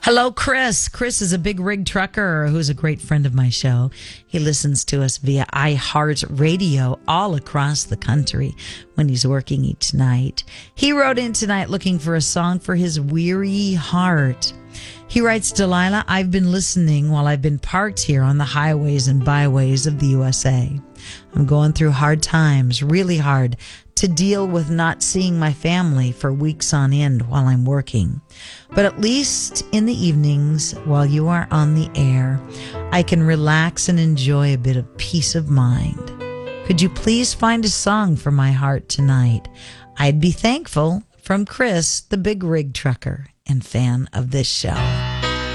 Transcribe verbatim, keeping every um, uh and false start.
Hello, Chris. Chris is a big rig trucker who's a great friend of my show. He listens to us via iHeartRadio all across the country when he's working each night. He wrote in tonight looking for a song for his weary heart. He writes, Delilah, I've been listening while I've been parked here on the highways and byways of the U S A. I'm going through hard times, really hard, to deal with not seeing my family for weeks on end while I'm working. But at least in the evenings, while you are on the air, I can relax and enjoy a bit of peace of mind. Could you please find a song for my heart tonight? I'd be thankful. From Chris, the big rig trucker and fan of this show.